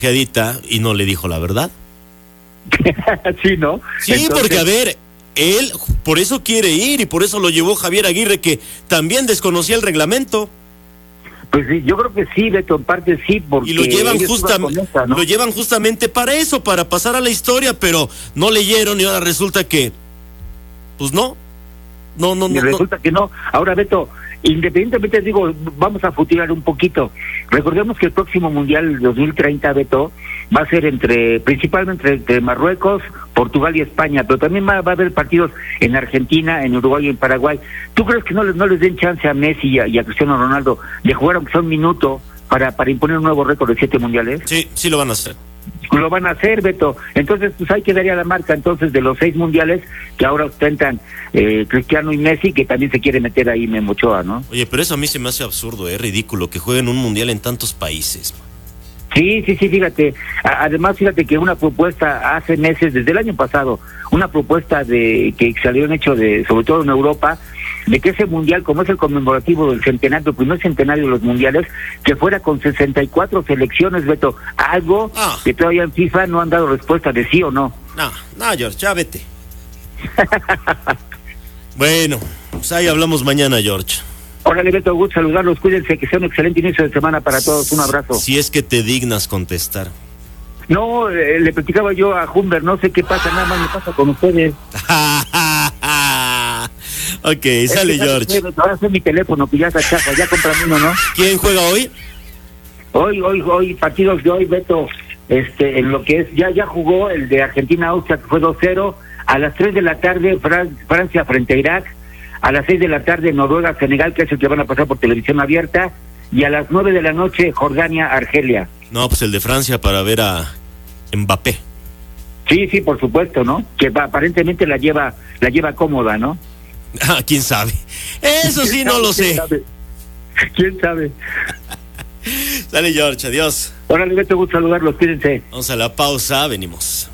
confiadita y no le dijo la verdad. Sí, ¿no? Sí, entonces, porque a ver, él por eso quiere ir y por eso lo llevó Javier Aguirre, que también desconocía el reglamento. Pues sí, yo creo que sí, Beto, en parte sí, porque... Y lo llevan, ¿no? Lo llevan justamente para eso, para pasar a la historia, pero no leyeron y ahora resulta que, pues no. Y resulta que no. Ahora, Beto, independientemente, digo, vamos a futilar un poquito. Recordemos que el próximo Mundial 2030, Beto, va a ser principalmente entre Marruecos, Portugal y España, pero también va a haber partidos en Argentina, en Uruguay y en Paraguay. ¿Tú crees que no les den chance a Messi y a Cristiano Ronaldo de jugar aunque sea un minuto para imponer un nuevo récord de 7 mundiales? Sí lo van a hacer. Lo van a hacer, Beto. Entonces, pues ahí quedaría la marca entonces de los 6 mundiales que ahora ostentan Cristiano y Messi, que también se quiere meter ahí Memo Ochoa, ¿no? Oye, pero eso a mí se me hace absurdo, ridículo que jueguen un mundial en tantos países. Sí, fíjate. Además, fíjate que una propuesta hace meses, desde el año pasado, una propuesta de que salieron hecho sobre todo en Europa, de que ese mundial, como es el conmemorativo del centenario, el primer centenario de los mundiales, que fuera con 64 selecciones, Beto, algo que todavía en FIFA no han dado respuesta de sí o no. No, George, ya vete. Bueno, pues ahí hablamos mañana, George. Órale, Beto, gusto saludarlos, cuídense, que sea un excelente inicio de semana para todos, un abrazo. Si es que te dignas contestar. No, le platicaba yo a Humber, no sé qué pasa, nada más me pasa con ustedes. Ok, sale George. Ahora es mi teléfono, que ya está chafa, ya compran uno, ¿no? ¿Quién juega hoy? Hoy, partidos de hoy, Beto, en lo que es, ya jugó el de Argentina-Austria, que fue 2-0, a las 3 de la tarde, Francia frente a Irak, a las 6 de la tarde, Noruega-Senegal, que es el que van a pasar por televisión abierta, y a las 9 de la noche, Jordania-Argelia. No, pues el de Francia para ver a Mbappé. Sí, por supuesto, ¿no? Que aparentemente la lleva cómoda, ¿no? ¿Quién sabe? Eso sí no lo sé. ¿Quién sabe? Sale George, adiós. Órale, Beto, gusto saludarlos, cuídense. Vamos a la pausa, venimos.